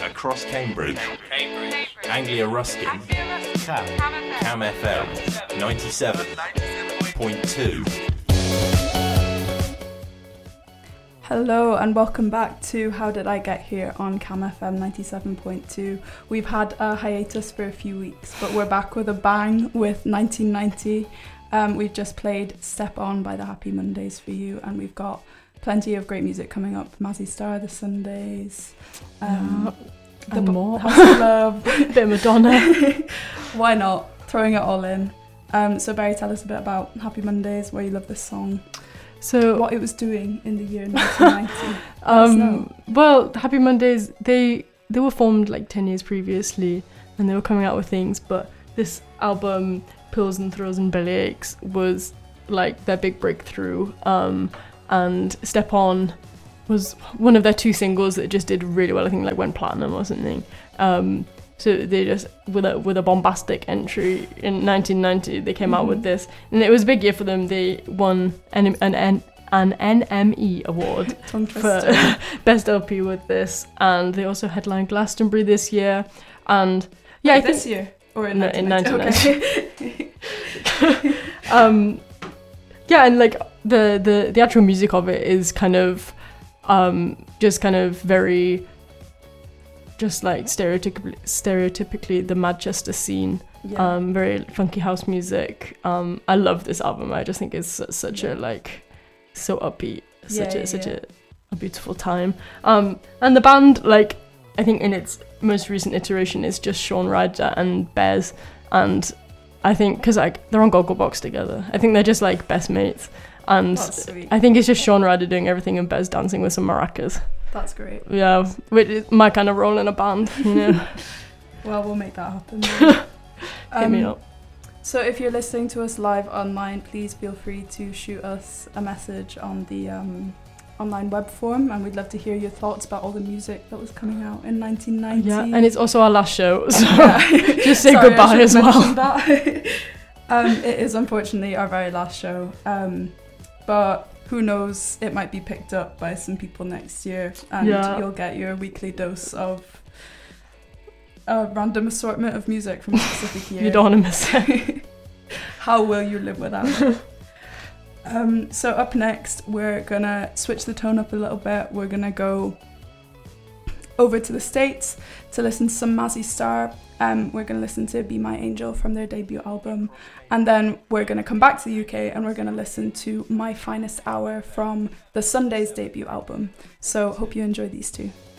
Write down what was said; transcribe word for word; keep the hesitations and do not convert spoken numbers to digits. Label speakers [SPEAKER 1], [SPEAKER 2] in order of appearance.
[SPEAKER 1] across Cambridge, Anglia Ruskin, Cam, Cam F M, ninety-seven point two.
[SPEAKER 2] Hello and welcome back to How Did I Get Here on Cam F M ninety-seven point two. We've had a hiatus for a few weeks, but we're back with a bang with nineteen ninety. Um, we've just played Step On by the Happy Mondays for you, and we've got plenty of great music coming up. Mazzy Star, The Sundays, um,
[SPEAKER 3] yeah,
[SPEAKER 2] the
[SPEAKER 3] and more.
[SPEAKER 2] House of Love,
[SPEAKER 3] bit of Madonna.
[SPEAKER 2] Why not? Throwing it all in. Um, so Barry, tell us a bit about Happy Mondays, why you love this song.
[SPEAKER 3] So
[SPEAKER 2] what it was doing in the year nineteen ninety.
[SPEAKER 3] um, well, Happy Mondays, they they were formed like ten years previously, and they were coming out with things. But this album, Pills and Thrills and Bellyaches, was like their big breakthrough. Um, and Step On was one of their two singles that just did really well. I think like went platinum or something. Um, so they just with a with a bombastic entry in nineteen ninety, they came mm-hmm. out with this, and it was a big year for them. They won an an an, an N M E award for best L P with this, and they also headlined Glastonbury this year. And yeah,
[SPEAKER 2] Wait,
[SPEAKER 3] I think
[SPEAKER 2] this year or in,
[SPEAKER 3] no,
[SPEAKER 2] nineteen
[SPEAKER 3] in
[SPEAKER 2] ninety.
[SPEAKER 3] nineteen ninety. um, yeah, and like the the the actual music of it is kind of um just kind of very. Just like stereotypically, stereotypically the Manchester scene, yeah. um, very funky house music. Um, I love this album. I just think it's such yeah. a like, so upbeat, such yeah, a such yeah. a, a beautiful time. Um, and the band, like, I think in its most recent iteration is just Sean Ryder and Bez, and I think because like they're on Gogglebox together. I think they're just like best mates, and I think it's just Sean Ryder doing everything and Bez dancing with some maracas.
[SPEAKER 2] That's great.
[SPEAKER 3] Yeah, which is my kind of role in a band, you know.
[SPEAKER 2] Well, we'll make that happen.
[SPEAKER 3] Hit
[SPEAKER 2] um,
[SPEAKER 3] me up.
[SPEAKER 2] So if you're listening to us live online, please feel free to shoot us a message on the um, online web form, and we'd love to hear your thoughts about all the music that was coming out in nineteen ninety.
[SPEAKER 3] Yeah, and it's also our last show, so
[SPEAKER 2] yeah.
[SPEAKER 3] just say
[SPEAKER 2] Sorry,
[SPEAKER 3] goodbye as well.
[SPEAKER 2] That. um, it is unfortunately our very last show, um, but who knows, it might be picked up by some people next year, and yeah. you'll get your weekly dose of a random assortment of music from a specific year.
[SPEAKER 3] You don't want to miss it.
[SPEAKER 2] How will you live without it? Um, so up next, we're gonna switch the tone up a little bit. We're gonna go over to the States to listen to some Mazzy Star. Um, we're going to listen to Be My Angel from their debut album, and then we're going to come back to the U K and we're going to listen to My Finest Hour from the Sundays debut album. So hope you enjoy these two.